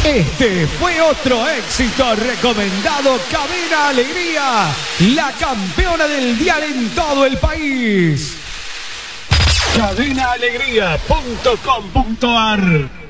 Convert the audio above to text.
Este fue otro éxito recomendado. Cadena Alegría, la campeona del dial en todo el país. Cadenaalegría.com.ar